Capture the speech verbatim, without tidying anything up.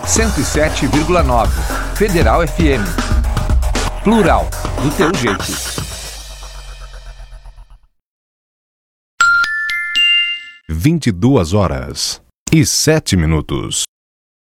cento e sete vírgula nove. Federal F M. Plural, do teu jeito. vinte e duas horas e sete minutos.